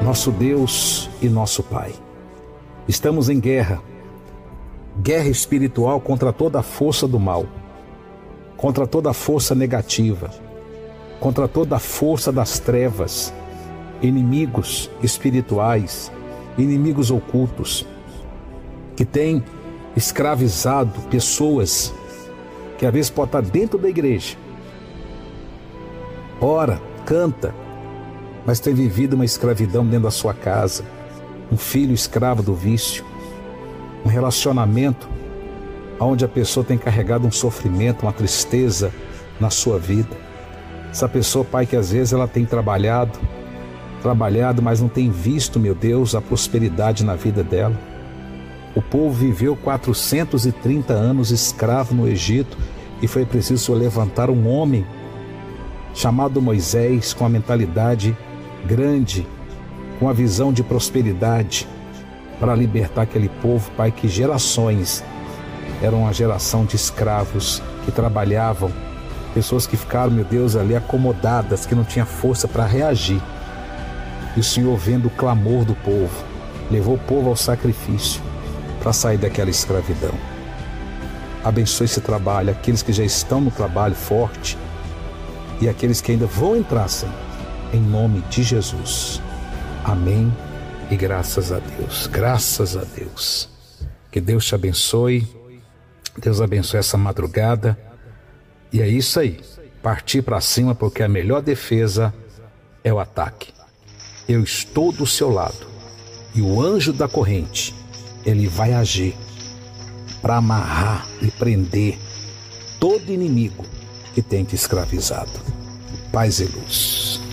nosso Deus e nosso Pai. Estamos em guerra espiritual contra toda a força do mal, contra toda a força negativa, contra toda a força das trevas, inimigos espirituais, inimigos ocultos, que têm escravizado pessoas que às vezes podem estar dentro da igreja, ora, canta, mas tem vivido uma escravidão dentro da sua casa, um filho escravo do vício, um relacionamento onde a pessoa tem carregado um sofrimento, uma tristeza na sua vida. Essa pessoa, Pai, que às vezes ela tem trabalhado, mas não tem visto, meu Deus, a prosperidade na vida dela. O povo viveu 430 anos escravo no Egito e foi preciso levantar um homem chamado Moisés, com a mentalidade grande, com a visão de prosperidade, para libertar aquele povo, Pai, que gerações eram uma geração de escravos que trabalhavam, pessoas que ficaram, meu Deus, ali acomodadas, que não tinham força para reagir. E o Senhor, vendo o clamor do povo, levou o povo ao sacrifício para sair daquela escravidão. Abençoe esse trabalho, aqueles que já estão no trabalho forte e aqueles que ainda vão entrar, Senhor, em nome de Jesus. Amém e graças a Deus. Graças a Deus. Que Deus te abençoe. Deus abençoe essa madrugada. E é isso aí. Partir para cima, porque a melhor defesa é o ataque. Eu estou do seu lado. E o anjo da corrente, ele vai agir para amarrar e prender todo inimigo que tem te escravizado. Paz e luz.